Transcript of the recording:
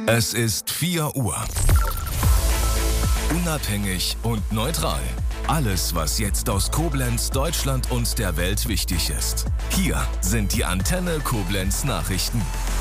Es ist 4 Uhr. Unabhängig und neutral. Alles, was jetzt aus Koblenz, Deutschland und der Welt wichtig ist. Hier sind die Antenne Koblenz Nachrichten.